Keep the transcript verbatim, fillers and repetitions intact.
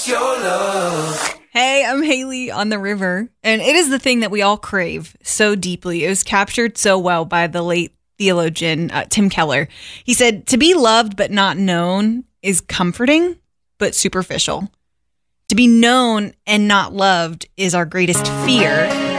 your love. Hey, I'm Haley on the river, and it is the thing that we all crave so deeply. It was captured so well by the late theologian uh, Tim Keller. He said, to be loved but not known is comforting but superficial. To be known and not loved is our greatest fear.